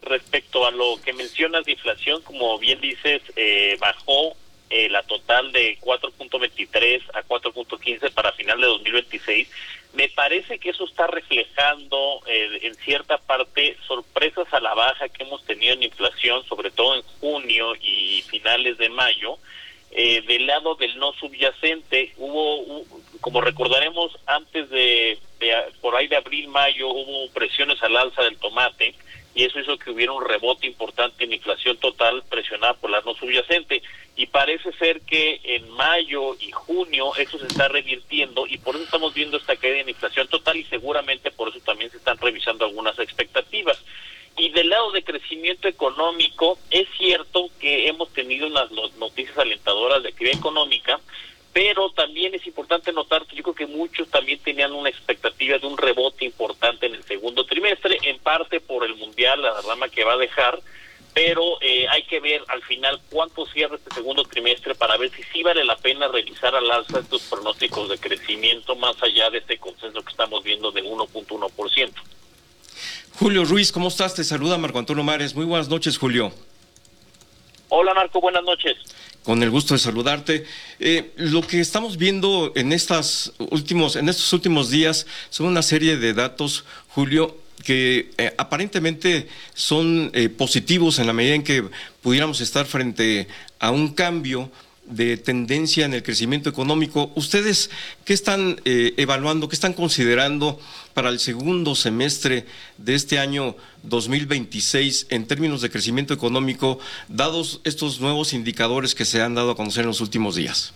respecto a lo que mencionas de inflación, como bien dices, bajó la total de 4.23 a 4.15 para final de 2026. Me parece que eso está reflejando en cierta parte sorpresas a la baja que hemos tenido en inflación, sobre todo en junio y finales de mayo. Del lado del no subyacente, como recordaremos, antes de por ahí de abril, mayo, hubo presiones al alza del tomate, y eso hizo que hubiera un rebote importante en inflación total presionada por la no subyacente, y parece ser que en mayo y junio eso se está revirtiendo, y por eso estamos viendo esta caída en inflación total, y seguramente por eso también se están revisando algunas expectativas. Y del lado de crecimiento económico, es cierto que hemos tenido unas noticias alentadoras de actividad económica, pero también es importante notar que yo creo que muchos también tenían una expectativa de un rebote importante en el segundo trimestre, en parte por el Mundial, la derrama que va a dejar, pero hay que ver al final cuánto cierra este segundo trimestre para ver si sí vale la pena revisar al alza estos pronósticos de crecimiento más allá de este consenso que estamos viendo del 1.1%. Julio Ruiz, ¿cómo estás? Te saluda Marco Antonio Mares. Muy buenas noches, Julio. Hola, Marco, buenas noches. Con el gusto de saludarte. Lo que estamos viendo en estos últimos días son una serie de datos, Julio, que aparentemente son positivos en la medida en que pudiéramos estar frente a un cambio de tendencia en el crecimiento económico. ¿Ustedes qué están evaluando, qué están considerando para el segundo semestre de este año 2026 en términos de crecimiento económico, dados estos nuevos indicadores que se han dado a conocer en los últimos días?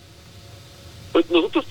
Pues nosotros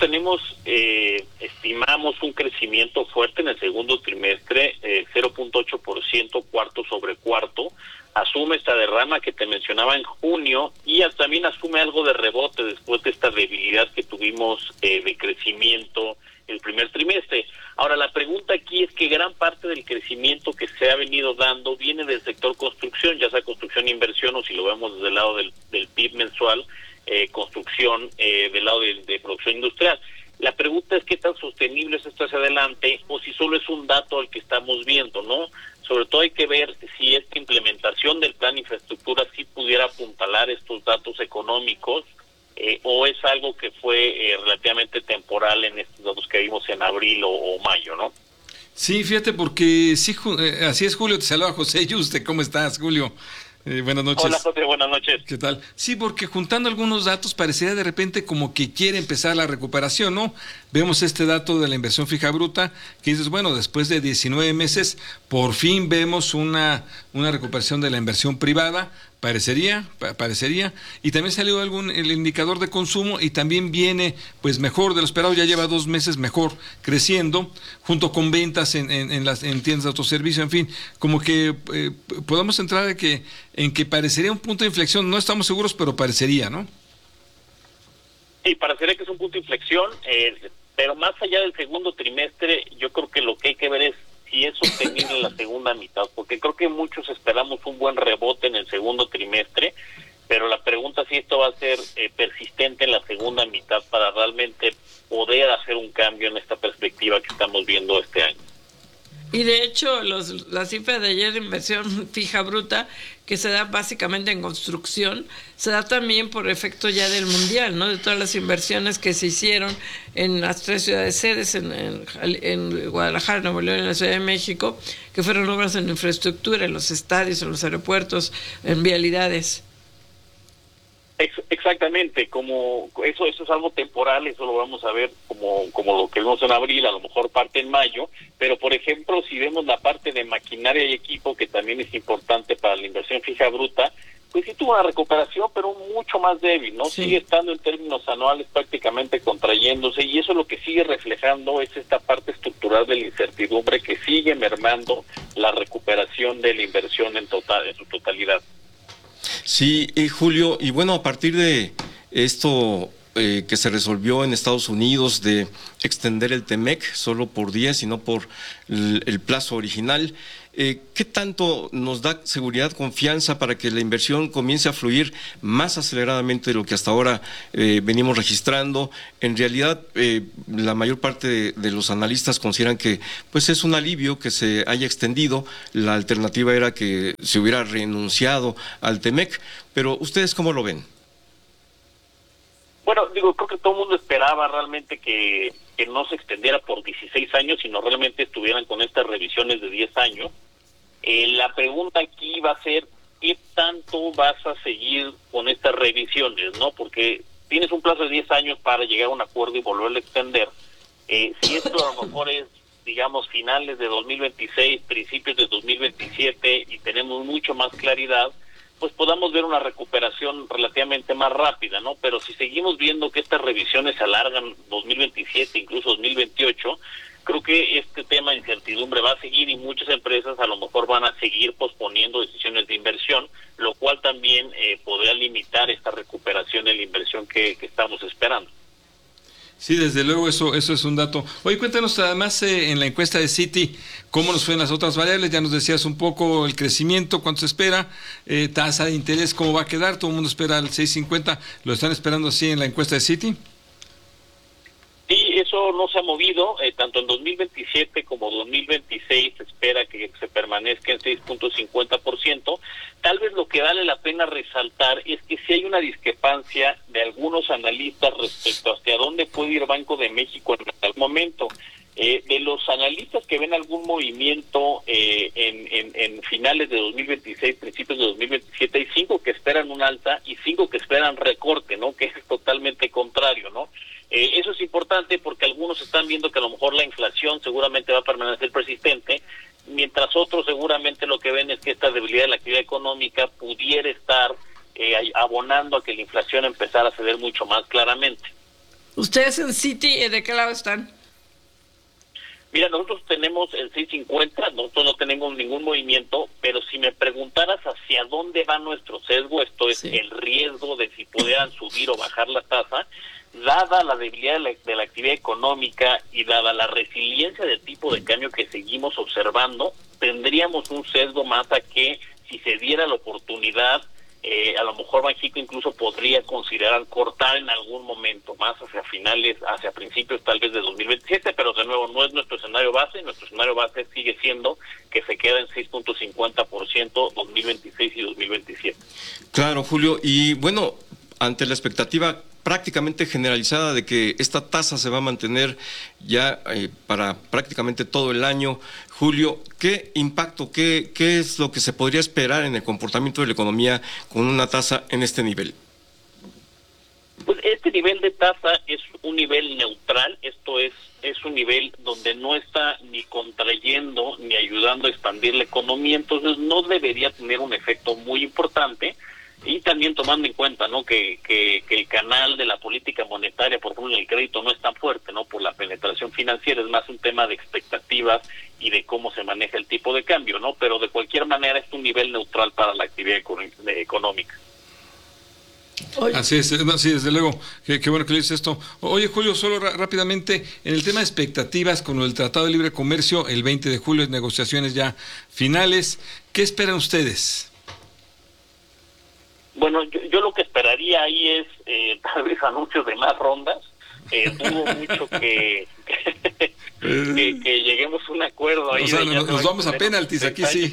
estimamos un crecimiento fuerte en el segundo trimestre, 0.8% cuarto sobre cuarto. Asume esta derrama que te mencionaba en junio y también asume algo de rebote después de esta debilidad que tuvimos de crecimiento el primer trimestre. Ahora, la pregunta aquí es que gran parte del crecimiento que se ha venido dando viene del sector construcción, ya sea construcción e inversión, o si lo vemos desde el lado del PIB mensual, construcción del lado de producción industrial. La pregunta es qué tan sostenible es esto hacia adelante o si solo es un dato al que estamos viendo, ¿no? Sobre todo hay que ver si esta implementación del plan de infraestructura sí pudiera apuntalar estos datos económicos o es algo que fue relativamente temporal en estos datos que vimos en abril o mayo, ¿no? Sí, fíjate, porque sí, así es, Julio. Te saluda José Yuste. ¿Cómo estás, Julio? Buenas noches. Hola, José, buenas noches. ¿Qué tal? Sí, porque juntando algunos datos parecería de repente como que quiere empezar la recuperación, ¿no? Vemos este dato de la inversión fija bruta, que dices, bueno, después de 19 meses, por fin vemos una recuperación de la inversión privada, parecería, y también salió el indicador de consumo y también viene pues mejor de lo esperado, ya lleva 2 meses mejor creciendo, junto con ventas en tiendas de autoservicio, en fin, como que podemos entrar en que parecería un punto de inflexión, no estamos seguros, pero parecería, ¿no? Sí, parecería que es un punto de inflexión, pero más allá del segundo trimestre, yo creo que lo que hay que ver es si es sostenible en la segunda mitad, porque creo que muchos esperamos un buen rebote en el segundo trimestre, pero la pregunta es si esto va a ser persistente en la segunda mitad para realmente poder hacer un cambio en esta perspectiva que estamos viendo este año. Y de hecho, la cifra de ayer de inversión fija bruta, que se da básicamente en construcción, se da también por efecto ya del Mundial, ¿no? De todas las inversiones que se hicieron en las 3 ciudades sedes, en Guadalajara, Nuevo León y en la Ciudad de México, que fueron obras en infraestructura, en los estadios, en los aeropuertos, en vialidades. Exactamente, como eso es algo temporal, eso lo vamos a ver como lo que vimos en abril, a lo mejor parte en mayo, pero por ejemplo si vemos la parte de maquinaria y equipo, que también es importante para la inversión fija bruta, pues sí tuvo una recuperación, pero mucho más débil, ¿no? Sí. Sigue estando en términos anuales prácticamente contrayéndose, y eso lo que sigue reflejando es esta parte estructural de la incertidumbre que sigue mermando la recuperación de la inversión en su totalidad. Sí, Julio, y bueno, a partir de esto que se resolvió en Estados Unidos de extender el TEMEC solo por 10 y no por el plazo original, ¿qué tanto nos da seguridad, confianza para que la inversión comience a fluir más aceleradamente de lo que hasta ahora venimos registrando? En realidad, la mayor parte de los analistas consideran que pues es un alivio que se haya extendido. La alternativa era que se hubiera renunciado al TEMEC, pero ¿ustedes cómo lo ven? Bueno, digo, creo que todo el mundo esperaba realmente que no se extendiera por 16 años, sino realmente estuvieran con estas revisiones de 10 años. La pregunta aquí va a ser, ¿qué tanto vas a seguir con estas revisiones, no? Porque tienes un plazo de 10 años para llegar a un acuerdo y volverlo a extender. Si esto a lo mejor es, digamos, finales de 2026, principios de 2027, y tenemos mucho más claridad, pues podamos ver una recuperación relativamente más rápida, ¿no? Pero si seguimos viendo que estas revisiones se alargan 2027, incluso 2028, creo que este tema de incertidumbre va a seguir y muchas empresas a lo mejor van a seguir posponiendo decisiones de inversión, lo cual también podría limitar esta recuperación en la inversión que estamos esperando. Sí, desde luego, eso es un dato. Oye, cuéntanos además en la encuesta de Citi, ¿cómo nos fue en las otras variables? Ya nos decías un poco el crecimiento, cuánto se espera, tasa de interés, ¿cómo va a quedar? Todo el mundo espera el 6.50, ¿lo están esperando así en la encuesta de Citi? Sí, eso no se ha movido, tanto en 2027 como 2026 se espera que se permanezca en 6.50%. Tal vez lo que vale la pena resaltar es que sí hay una discrepancia de algunos analistas respecto hacia dónde puede ir Banco de México en algún momento. De los analistas que ven algún movimiento en finales de 2026, principios de 2027, hay 5 que esperan un alza y 5 que esperan recorte, ¿no? Que es totalmente contrario, ¿no? Eso es importante porque algunos están viendo que a lo mejor la inflación seguramente va a permanecer persistente, mientras otros seguramente lo que ven es que esta debilidad de la actividad económica pudiera estar abonando a que la inflación empezara a ceder mucho más claramente. ¿Ustedes en Citi de qué lado están? Mira, nosotros tenemos el 6.50, nosotros no tenemos ningún movimiento, pero si me preguntaras hacia dónde va nuestro sesgo, esto es el riesgo de si pudieran subir o bajar la tasa, dada la debilidad de la actividad económica y dada la resiliencia del tipo de cambio que seguimos observando, tendríamos un sesgo más a que si se diera la oportunidad, a lo mejor Banxico incluso podría considerar cortar en algún momento más hacia finales, hacia principios tal vez de 2027, pero de nuevo no es nuestro escenario base sigue siendo que se queda en 6.50% 2026 y 2027. Claro, Julio, y bueno, ante la expectativa prácticamente generalizada de que esta tasa se va a mantener ya para prácticamente todo el año, Julio, ¿qué impacto, qué es lo que se podría esperar en el comportamiento de la economía con una tasa en este nivel? Pues este nivel de tasa es un nivel neutral, esto es un nivel donde no está ni contrayendo ni ayudando a expandir la economía, entonces no debería tener un efecto muy importante. Y también tomando en cuenta, ¿no?, que el canal de la política monetaria, por ejemplo, en el crédito no es tan fuerte, ¿no?, por la penetración financiera, es más un tema de expectativas y de cómo se maneja el tipo de cambio, ¿no? Pero de cualquier manera es un nivel neutral para la actividad económica. Así es, sí, desde luego, qué bueno que le dices esto. Oye, Julio, solo rápidamente, en el tema de expectativas con el Tratado de Libre Comercio, el 20 de julio, negociaciones ya finales, ¿qué esperan ustedes? Bueno, yo lo que esperaría ahí es tal vez anuncios de más rondas. Dudo mucho que lleguemos a un acuerdo ahí. O sea, nos vamos a penaltis, aquí sí.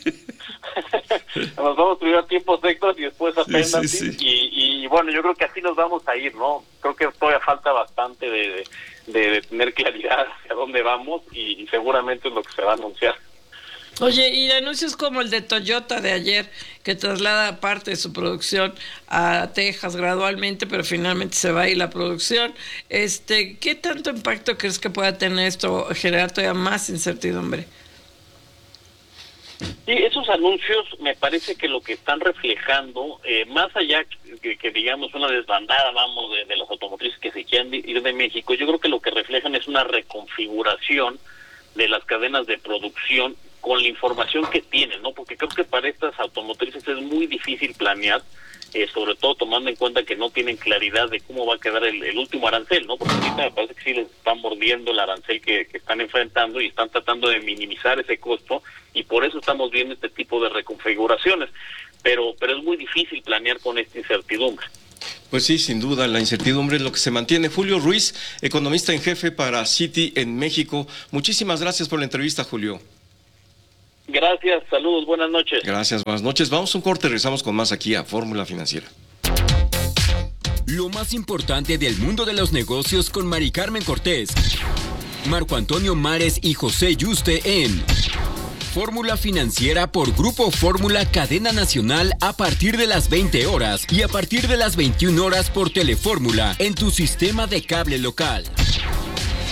Nos vamos primero a tiempos extras y después a penaltis. Sí. Y bueno, yo creo que así nos vamos a ir, ¿no? Creo que todavía falta bastante de tener claridad hacia dónde vamos y seguramente es lo que se va a anunciar. Oye, y anuncios como el de Toyota de ayer, que traslada parte de su producción a Texas gradualmente, pero finalmente se va a ir la producción. ¿Qué tanto impacto crees que pueda tener esto, generar todavía más incertidumbre? Sí, esos anuncios me parece que lo que están reflejando, más allá que digamos una desbandada, vamos, de los automotrices que se quieren ir de México, yo creo que lo que reflejan es una reconfiguración de las cadenas de producción con la información que tienen, ¿no? Porque creo que para estas automotrices es muy difícil planear. sobre todo tomando en cuenta que no tienen claridad de cómo va a quedar el último arancel, ¿no? Porque ahorita me parece que sí les están mordiendo el arancel que están enfrentando y están tratando de minimizar ese costo, y por eso estamos viendo este tipo de reconfiguraciones, pero es muy difícil planear con esta incertidumbre. Pues sí, sin duda, la incertidumbre es lo que se mantiene. Julio Ruiz, economista en jefe para Citi en México. Muchísimas gracias por la entrevista, Julio. Gracias, saludos, buenas noches. Gracias, buenas noches. Vamos a un corte, regresamos con más aquí a Fórmula Financiera. Lo más importante del mundo de los negocios con Mari Carmen Cortés, Marco Antonio Mares y José Yuste en Fórmula Financiera por Grupo Fórmula Cadena Nacional a partir de las 20 horas y a partir de las 21 horas por Telefórmula en tu sistema de cable local.